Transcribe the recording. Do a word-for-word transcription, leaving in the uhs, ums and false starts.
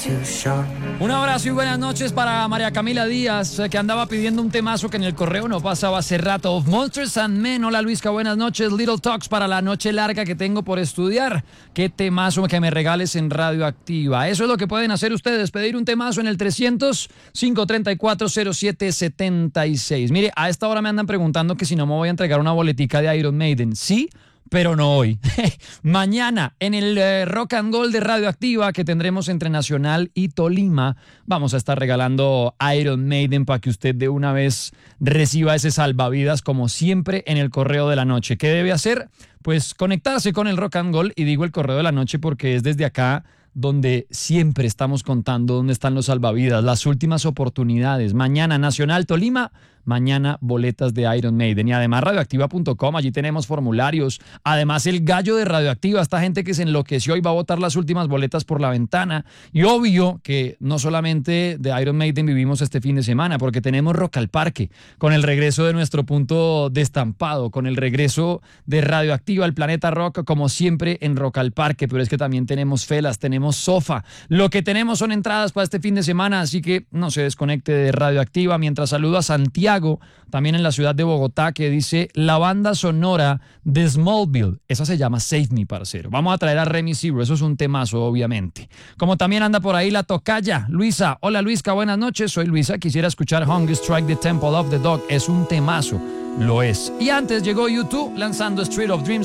Un abrazo y buenas noches para María Camila Díaz, eh, que andaba pidiendo un temazo que en el correo no pasaba hace rato. Of Monsters and Men. Hola Luisca, buenas noches. Little Talks para la noche larga que tengo por estudiar. Qué temazo que me regales en Radioactiva. Eso es lo que pueden hacer ustedes, pedir un temazo en el trescientos, cinco treinta y cuatro, cero siete setenta y seis. Mire, a esta hora me andan preguntando que si no me voy a entregar una boletica de Iron Maiden. Sí, pero no hoy. Mañana, en el eh, Rock and Gold de Radioactiva que tendremos entre Nacional y Tolima, vamos a estar regalando Iron Maiden para que usted de una vez reciba ese salvavidas como siempre en el correo de la noche. ¿Qué debe hacer? Pues conectarse con el Rock and Gold, y digo el correo de la noche porque es desde acá donde siempre estamos contando dónde están los salvavidas, las últimas oportunidades. Mañana Nacional Tolima, mañana boletas de Iron Maiden. Y además radioactiva punto com, allí tenemos formularios. Además el gallo de Radioactiva, esta gente que se enloqueció y va a botar las últimas boletas por la ventana. Y obvio que no solamente de Iron Maiden vivimos este fin de semana, porque tenemos Rock al Parque, con el regreso de nuestro punto destampado, con el regreso de Radioactiva al Planeta Rock, como siempre en Rock al Parque. Pero es que también tenemos Felas, tenemos Sofa. Lo que tenemos son entradas para este fin de semana, así que no se desconecte de Radioactiva. Mientras saludo a Santiago, también en la ciudad de Bogotá, que dice la banda sonora de Smallville. Esa se llama Save Me, parcero. Vamos a traer a Remy Zero, eso es un temazo, obviamente. Como también anda por ahí la tocaya, Luisa. Hola Luisca, buenas noches, soy Luisa. Quisiera escuchar Hunger Strike the Temple of the Dog. Es un temazo, lo es. Y antes llegó YouTube lanzando Street of Dreams.